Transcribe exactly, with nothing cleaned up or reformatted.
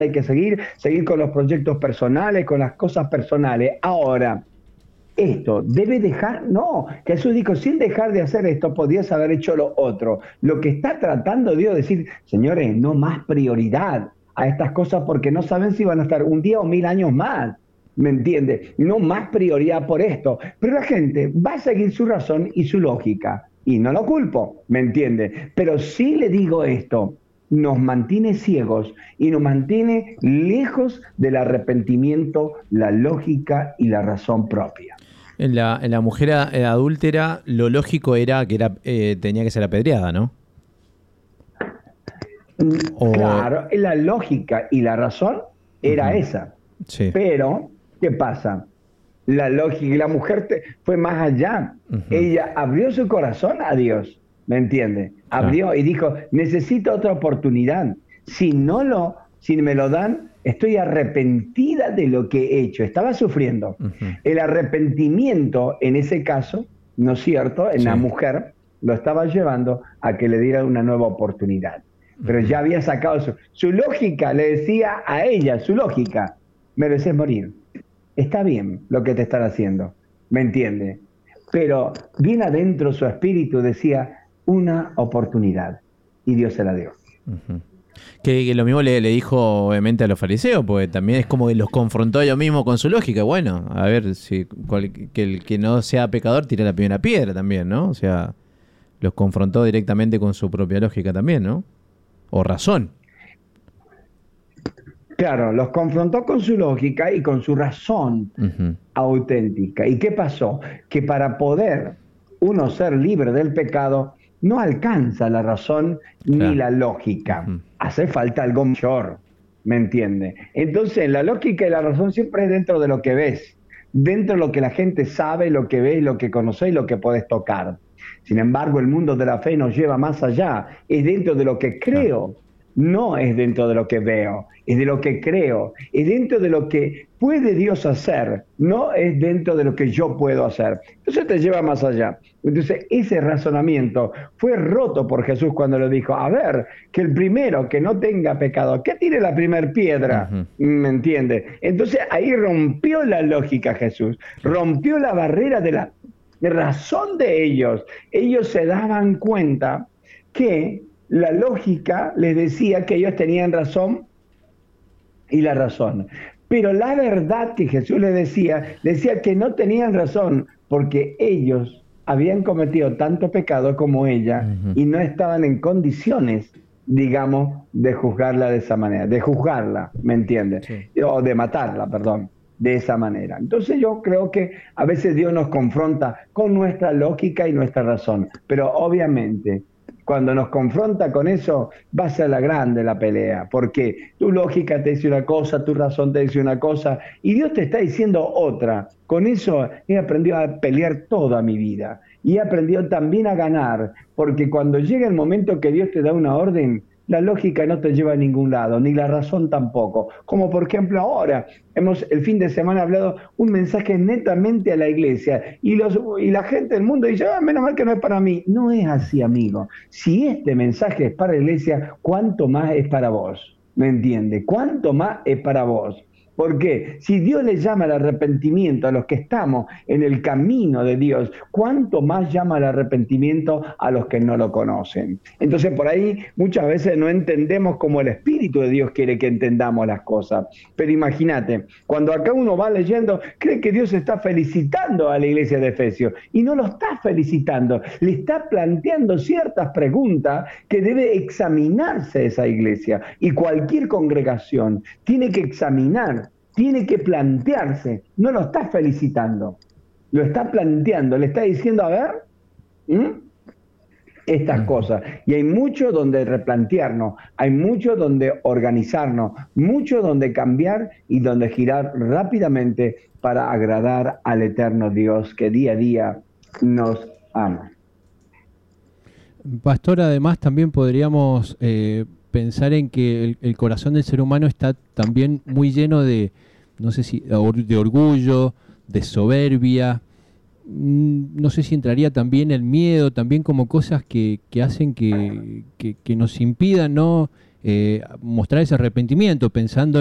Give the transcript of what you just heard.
hay que seguir, seguir con los proyectos personales, con las cosas personales. Ahora, esto, ¿debe dejar? No, Jesús dijo, sin dejar de hacer esto, podías haber hecho lo otro. Lo que está tratando Dios de decir, señores, no más prioridad a estas cosas porque no saben si van a estar un día o mil años más. ¿Me entiende? No más prioridad por esto. Pero la gente va a seguir su razón y su lógica. Y no lo culpo, ¿me entiende? Pero sí le digo esto, nos mantiene ciegos y nos mantiene lejos del arrepentimiento, la lógica y la razón propia. En la, en la mujer eh, adúltera, lo lógico era que era, eh, tenía que ser apedreada, ¿no? O... Claro, la lógica y la razón era uh-huh. esa. Sí. Pero, ¿qué pasa? La lógica y la mujer te, fue más allá. Uh-huh. Ella abrió su corazón a Dios, ¿me entiende? Abrió ah. y dijo, necesito otra oportunidad. Si no lo, si me lo dan, estoy arrepentida de lo que he hecho. Estaba sufriendo. Uh-huh. El arrepentimiento, en ese caso, ¿no es cierto? En sí. la mujer, lo estaba llevando a que le diera una nueva oportunidad. Pero uh-huh. ya había sacado su, su lógica, le decía a ella, su lógica, mereces morir. Está bien lo que te están haciendo, ¿me entiende? Pero bien adentro su espíritu decía, una oportunidad, y Dios se la dio. Uh-huh. Que, que lo mismo le, le dijo obviamente a los fariseos, porque también es como que los confrontó a ellos mismos con su lógica. Bueno, a ver, si cual, que el que no sea pecador tire la primera piedra también, ¿no? O sea, los confrontó directamente con su propia lógica también, ¿no? O razón. Claro, los confrontó con su lógica y con su razón uh-huh. auténtica. ¿Y qué pasó? Que para poder uno ser libre del pecado, no alcanza la razón claro. ni la lógica. Uh-huh. Hace falta algo mayor, ¿me entiende? Entonces, la lógica y la razón siempre es dentro de lo que ves, dentro de lo que la gente sabe, lo que ves, lo que conoces y lo que podés tocar. Sin embargo, el mundo de la fe nos lleva más allá. Es dentro de lo que creo. No es dentro de lo que veo, es de lo que creo, es dentro de lo que puede Dios hacer, no es dentro de lo que yo puedo hacer. Entonces te lleva más allá. Entonces ese razonamiento fue roto por Jesús cuando le dijo, a ver, que el primero que no tenga pecado, que tire la primer piedra, uh-huh. ¿me entiende? Entonces ahí rompió la lógica Jesús, rompió la barrera de la razón de ellos. Ellos se daban cuenta que la lógica les decía que ellos tenían razón y la razón. Pero la verdad que Jesús les decía, decía que no tenían razón porque ellos habían cometido tanto pecado como ella uh-huh. y no estaban en condiciones, digamos, de juzgarla de esa manera, de juzgarla, ¿me entiendes? Sí. O de matarla, perdón, de esa manera. Entonces yo creo que a veces Dios nos confronta con nuestra lógica y nuestra razón, pero obviamente cuando nos confronta con eso, va a ser la grande la pelea, porque tu lógica te dice una cosa, tu razón te dice una cosa, y Dios te está diciendo otra. Con eso he aprendido a pelear toda mi vida, y he aprendido también a ganar, porque cuando llega el momento que Dios te da una orden, la lógica no te lleva a ningún lado, ni la razón tampoco. Como por ejemplo ahora, hemos el fin de semana hablado un mensaje netamente a la iglesia y, los, y la gente del mundo dice, ah, menos mal que no es para mí. No es así, amigo. Si este mensaje es para la iglesia, ¿cuánto más es para vos? ¿Me entiende? ¿Cuánto más es para vos? ¿Por qué? Si Dios le llama al arrepentimiento a los que estamos en el camino de Dios, ¿cuánto más llama al arrepentimiento a los que no lo conocen? Entonces por ahí muchas veces no entendemos como el Espíritu de Dios quiere que entendamos las cosas. Pero imagínate, cuando acá uno va leyendo, cree que Dios está felicitando a la iglesia de Efesios y no lo está felicitando, le está planteando ciertas preguntas que debe examinarse esa iglesia y cualquier congregación tiene que examinar. Tiene que plantearse, no lo está felicitando, lo está planteando, le está diciendo, a ver, ¿m? estas uh-huh. cosas. Y hay mucho donde replantearnos, hay mucho donde organizarnos, mucho donde cambiar y donde girar rápidamente para agradar al eterno Dios que día a día nos ama. Pastor, además también podríamos eh, pensar en que el, el corazón del ser humano está también muy lleno de, no sé si, de orgullo, de soberbia, no sé si entraría también el miedo, también como cosas que, que hacen que, que, que nos impidan, ¿no?, eh, mostrar ese arrepentimiento pensando